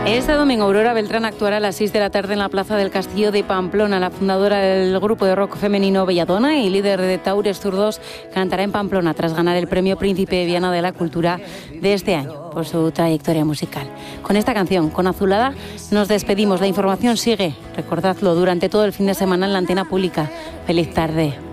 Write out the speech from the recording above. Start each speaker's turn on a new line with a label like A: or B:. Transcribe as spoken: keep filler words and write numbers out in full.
A: Este domingo Aurora Beltrán actuará a las seis de la tarde en la Plaza del Castillo de Pamplona. La fundadora del grupo de rock femenino Belladona y líder de Taures Zurdos cantará en Pamplona tras ganar el premio Príncipe de Viana de la Cultura de este año por su trayectoria musical. Con esta canción, con Azulada, nos despedimos. La información sigue, recordadlo, durante todo el fin de semana en la antena pública. Feliz tarde.